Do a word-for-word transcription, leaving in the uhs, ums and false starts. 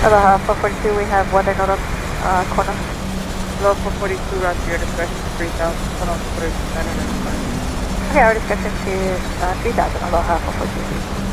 Aloha, four forty-two, we have weather note of uh, Kona. Hello, four forty-two, roger your discretion to three thousand, hold on, nine hundred five. Okay, our discussion to uh, three thousand, Aloha, four forty-two.